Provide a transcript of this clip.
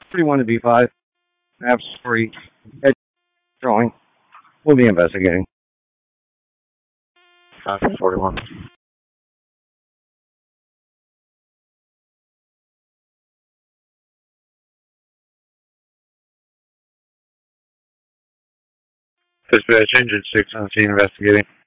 31 to B5. Map story. Head drawing. We'll be investigating. 41. Dispatch engine 6 on scene investigating.